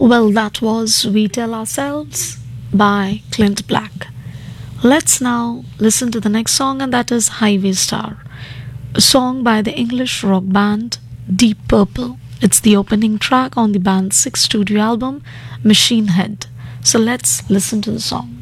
Well, that was We Tell Ourselves by Clint Black. Let's now listen to the next song, and that is Highway Star, a song by the English rock band Deep Purple. It's the opening track on the band's sixth studio album, Machine Head. So let's listen to the song.